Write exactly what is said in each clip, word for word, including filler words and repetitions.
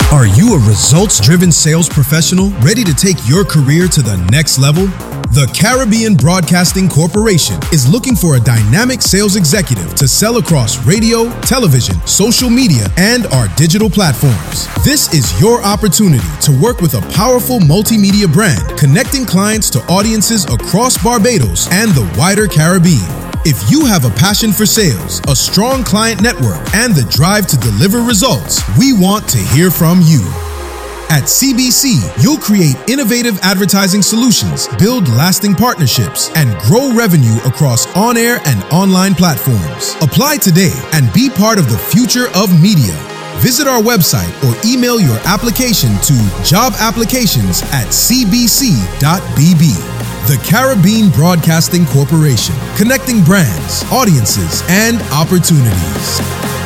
Are you a results-driven sales professional ready to take your career to the next level? The Caribbean Broadcasting Corporation is looking for a dynamic sales executive to sell across radio, television, social media, and our digital platforms. This is your opportunity to work with a powerful multimedia brand, connecting clients to audiences across Barbados and the wider Caribbean. If you have a passion for sales, a strong client network, and the drive to deliver results, we want to hear from you. At C B C, you'll create innovative advertising solutions, build lasting partnerships, and grow revenue across on-air and online platforms. Apply today and be part of the future of media. Visit our website or email your application to job applications at c b c dot b b. The Caribbean Broadcasting Corporation, connecting brands, audiences, and opportunities.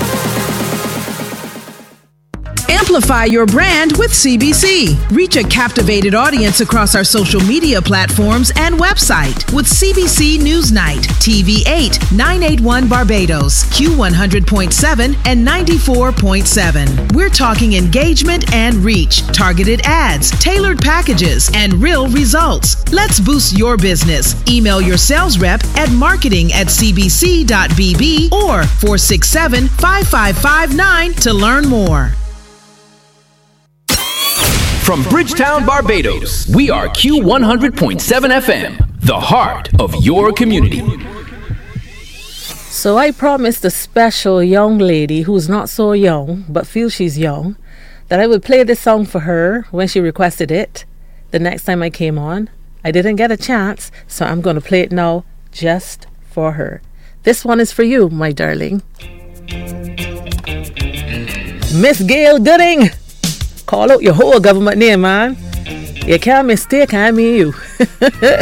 Amplify your brand with C B C. Reach a captivated audience across our social media platforms and website with C B C Newsnight, T V eight, nine eighty-one Barbados, Q one hundred point seven and ninety-four point seven. We're talking engagement and reach, targeted ads, tailored packages, and real results. Let's boost your business. Email your sales rep at marketing at c b c dot b b or four six seven, five five five nine to learn more. From Bridgetown, Barbados, we are Q one hundred point seven F M, the heart of your community. So I promised a special young lady who's not so young, but feels she's young, that I would play this song for her when she requested it the next time I came on. I didn't get a chance, so I'm going to play it now just for her. This one is for you, my darling. Miss Gail Gooding. Call out your whole government name, man. You can't mistake I mean you.